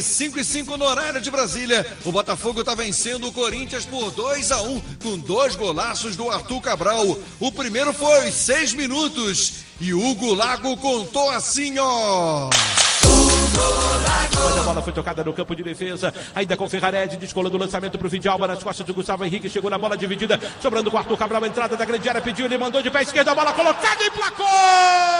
5:05 no horário de Brasília. O Botafogo está vencendo o Corinthians por 2-1, com 2 golaços do Arthur Cabral. O primeiro foi 6 minutos e Hugo Lago contou assim, ó. A bola foi tocada no campo de defesa, ainda com Ferrarese, descolando o lançamento para o Vidalba nas costas do Gustavo Henrique, chegou na bola dividida, sobrando com o Arthur Cabral, entrada da grande área, pediu, ele mandou de pé esquerdo, a bola colocada e placou!